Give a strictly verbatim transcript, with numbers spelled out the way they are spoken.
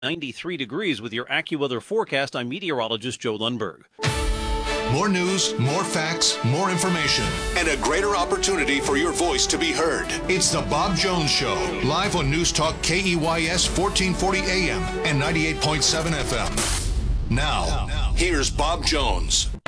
ninety-three degrees with your AccuWeather forecast. I'm meteorologist Joe Lundberg. More news, more facts, more information, and a greater opportunity for your voice to be heard. It's the Bob Jones Show, live on News Talk K E Y S fourteen forty A M and ninety-eight point seven F M. Now, here's Bob Jones.